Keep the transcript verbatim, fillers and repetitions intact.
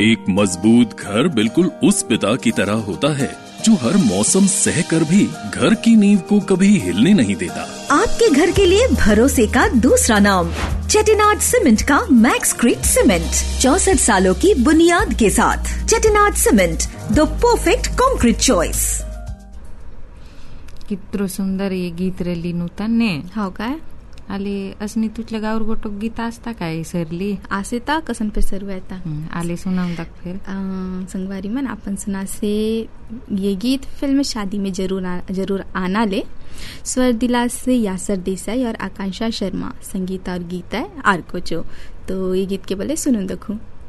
एक मजबूत घर बिल्कुल उस पिता की तरह होता है जो हर मौसम सह कर भी घर की नींव को कभी हिलने नहीं देता। आपके घर के लिए भरोसे का दूसरा नाम चेटिनाड सीमेंट का मैक्सक्रीट सीमेंट, चौसठ सालों की बुनियाद के साथ। Chettinad cement, the perfect concrete choice. कितरो सुंदर ये गीत रली नूतन ने हो काय आले असनी तुझल्या गावर गोटो गीत असता काय सरली आसेता कसन पे सरवायता आले सुनाऊं तक फिर संगवारी मन अपन सुना से ये गीत फिल्म शादी में जरूर आ, जरूर आना ले। स्वर दिला से यासर देसाई और आकांक्षा शर्मा, संगीत और गीत है आर कोचो। तो ये गीत के बोले सुनो देखूं।